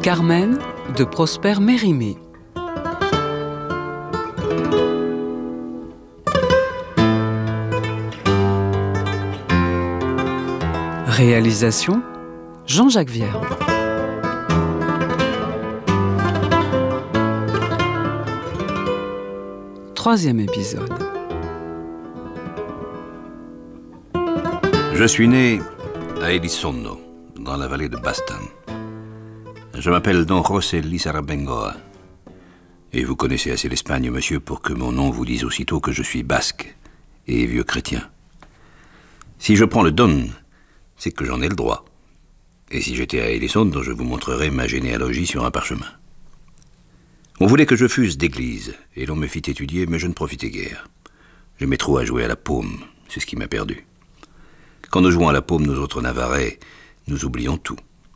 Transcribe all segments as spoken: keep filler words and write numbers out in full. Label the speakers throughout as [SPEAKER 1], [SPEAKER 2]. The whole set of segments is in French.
[SPEAKER 1] Carmen de Prosper Mérimée. Réalisation Jean-Jacques Vierme. Troisième épisode.
[SPEAKER 2] Je suis né à Elizondo, dans la vallée de Bastan. Je m'appelle Don José Lizarra Bengoa. Et vous connaissez assez l'Espagne, monsieur, pour que mon nom vous dise aussitôt que je suis basque et vieux chrétien. Si je prends le Don, c'est que j'en ai le droit. Et si j'étais à Elizondo, je vous montrerais ma généalogie sur un parchemin. On voulait que je fusse d'église, et l'on me fit étudier, mais je ne profitais guère. J'aimais trop à jouer à la paume, c'est ce qui m'a perdu. Quand nous jouons à la paume, nous autres Navarrais, nous oublions tout.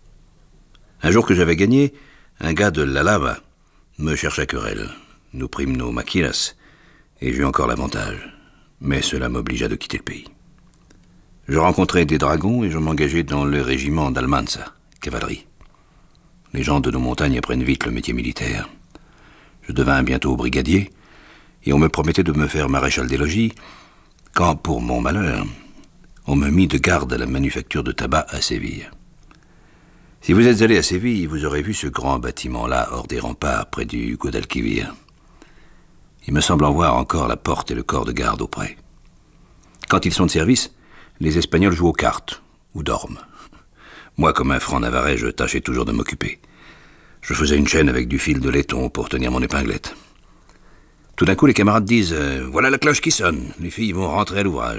[SPEAKER 2] Un jour que j'avais gagné, un gars de La Lava me chercha querelle. Nous prîmes nos maquilas, et j'eus encore l'avantage. Mais cela m'obligea de quitter le pays. Je rencontrai des dragons et je m'engageai dans le régiment d'Almanza, cavalerie. Les gens de nos montagnes apprennent vite le métier militaire. Je devins bientôt brigadier, et on me promettait de me faire maréchal des logis, quand, pour mon malheur, on me mit de garde à la manufacture de tabac à Séville. Si vous êtes allé à Séville, vous aurez vu ce grand bâtiment-là hors des remparts, près du Guadalquivir. Il me semble en voir encore la porte et le corps de garde auprès. Quand ils sont de service, les Espagnols jouent aux cartes, ou dorment. Moi, comme un franc navarrais, je tâchais toujours de m'occuper. Je faisais une chaîne avec du fil de laiton pour tenir mon épinglette. Tout d'un coup, les camarades disent euh, « Voilà la cloche qui sonne, les filles vont rentrer à l'ouvrage ».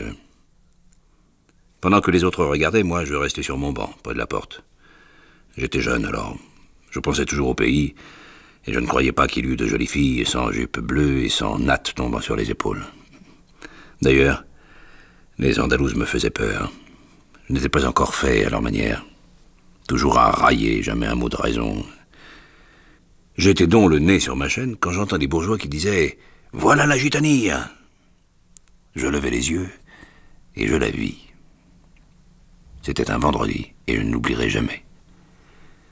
[SPEAKER 2] Pendant que les autres regardaient, moi, je restais sur mon banc, près de la porte. J'étais jeune, alors je pensais toujours au pays, et je ne croyais pas qu'il y eût de jolies filles sans jupe bleue et sans nattes tombant sur les épaules. D'ailleurs, les Andalouses me faisaient peur. Je n'étais pas encore fait à leur manière. Toujours à railler, jamais un mot de raison. J'étais donc le nez sur ma chaîne quand j'entends des bourgeois qui disaient « Voilà la gitanille !» Je levai les yeux et je la vis. C'était un vendredi et je ne l'oublierai jamais.